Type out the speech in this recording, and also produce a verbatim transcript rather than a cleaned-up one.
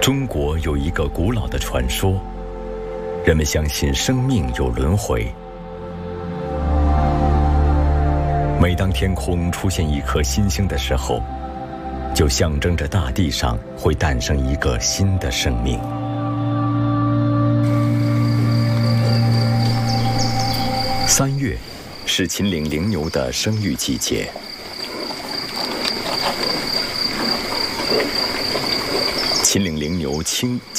中国有一个古老的传说，人们相信生命有轮回。每当天空出现一颗新星的时候，就象征着大地上会诞生一个新的生命。三月是秦岭羚牛的生育季节。秦岭羚牛轻